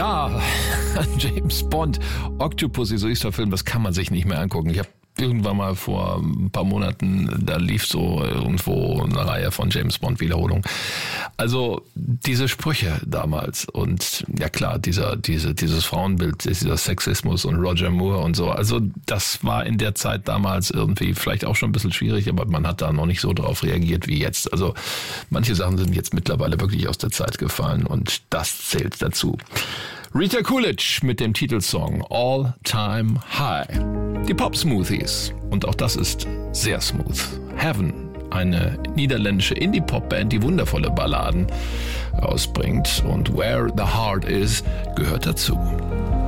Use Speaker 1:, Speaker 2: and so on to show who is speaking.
Speaker 1: Ja, James Bond, Octopussy, so ist der Film, das kann man sich nicht mehr angucken. Ich habe irgendwann mal vor ein paar Monaten, da lief so irgendwo eine Reihe von James Bond Wiederholungen. Also diese Sprüche damals und ja klar, dieses Frauenbild, dieser Sexismus und Roger Moore und so. Also das war in der Zeit damals irgendwie vielleicht auch schon ein bisschen schwierig, aber man hat da noch nicht so drauf reagiert wie jetzt. Also manche Sachen sind jetzt mittlerweile wirklich aus der Zeit gefallen und das zählt dazu. Rita Coolidge mit dem Titelsong All Time High. Die Pop Smoothies. Und auch das ist sehr smooth. Heaven, eine niederländische Indie-Pop-Band, die wundervolle Balladen rausbringt. Und Where the Heart Is gehört dazu.